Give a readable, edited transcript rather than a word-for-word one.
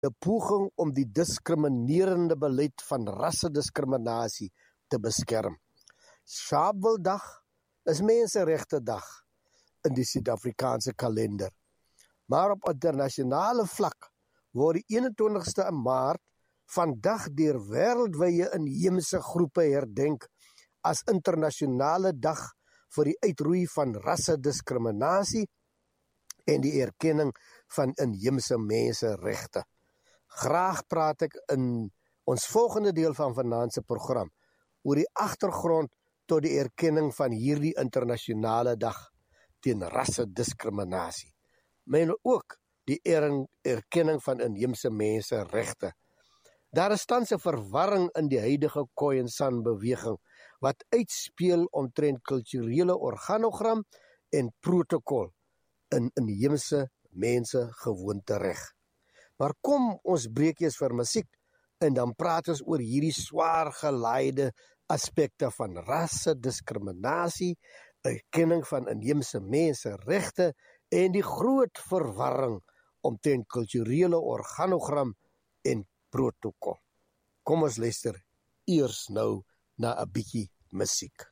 'n poging om die diskriminerende beleid van rassediskriminasie te beskerm. Sharpeville-dag is Menseregte-dag in die Suid-Afrikaanse kalender. Maar op internasionale vlak word die 21ste Maart vandag deur wêreldwye inheemse groepe herdenk as internasionale dag vir die uitroei van rassediskriminasie en die erkenning van inheemse menseregte. Graag praat ek in ons volgende deel van vanaand se program oor die agtergrond tot die erkenning van hierdie internasionale dag teen rassediskriminasie, maar ook die erkenning van inheemse menseregte. Daar is tans 'n verwarring in die huidige Khoisan beweging wat uitspeel omtrent kulturele organogram en protokol in inheemse mense gewoontereg. Maar kom ons breek eers vir musiek en dan praat ons oor hierdie swaar gelaaide aspekte van rassediskriminasie, erkenning van inheemse menseregte en die groot verwarring omtrent kulturele organogram en protokol. Kom ons luister eers nou na 'n bietjie musiek.